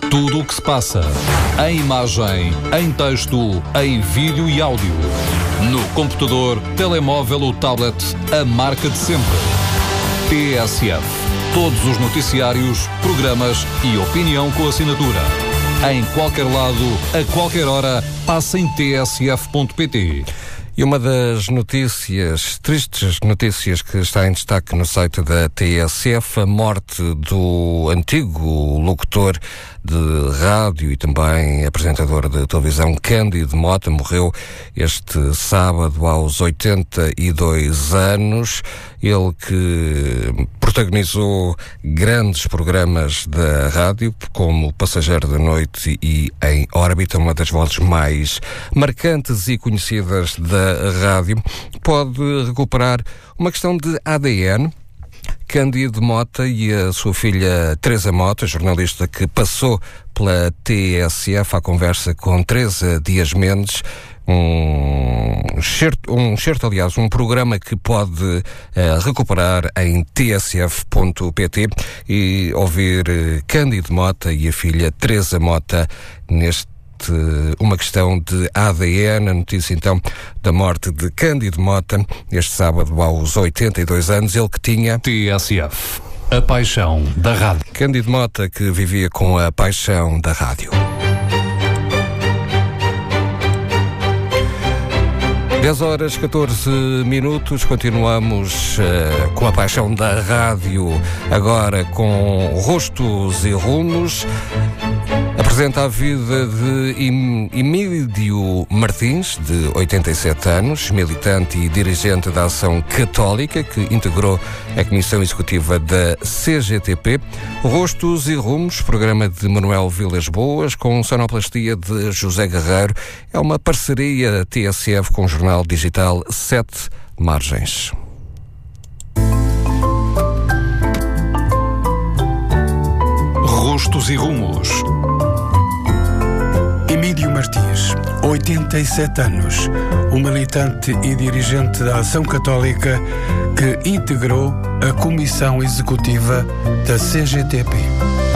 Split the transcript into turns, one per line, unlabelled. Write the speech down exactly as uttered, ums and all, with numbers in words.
Tudo o que se passa, em imagem, em texto, em vídeo e áudio. No computador, telemóvel ou tablet, a marca de sempre. T S F. Todos os noticiários, programas e opinião com assinatura. Em qualquer lado, a qualquer hora, passa em t s f ponto p t.
E uma das notícias, tristes notícias que está em destaque no site da T S F, a morte do antigo locutor de rádio e também apresentador de televisão Cândido Mota, morreu este sábado aos oitenta e dois anos. Ele que protagonizou grandes programas da rádio, como Passageiro da Noite e Em Órbita, uma das vozes mais marcantes e conhecidas da rádio, pode recuperar uma questão de A D N. Cândido Mota e a sua filha Teresa Mota, jornalista que passou pela T S F à conversa com Teresa Dias Mendes, um certo, um certo, aliás, um programa que pode uh, recuperar em t s f ponto p t e ouvir uh, Cândido Mota e a filha Teresa Mota neste uma questão de A D N, a notícia então da morte de Cândido Mota este sábado aos oitenta e dois anos, ele que tinha
T S F, a paixão da rádio.
Cândido Mota que vivia com a paixão da rádio. dez horas, catorze minutos, continuamos uh, com a paixão da rádio, agora com Rostos e Rumos. Apresenta a vida de Emílio Martins, de oitenta e sete anos, militante e dirigente da Ação Católica, que integrou a Comissão Executiva da C G T P. Rostos e Rumos, programa de Manuel Vilas Boas, com sonoplastia de José Guerreiro. É uma parceria T S F com o jornal digital Sete Margens.
Rostos e Rumos.
Emílio Martins, oitenta e sete anos, um militante e dirigente da Ação Católica que integrou a Comissão Executiva da C G T P.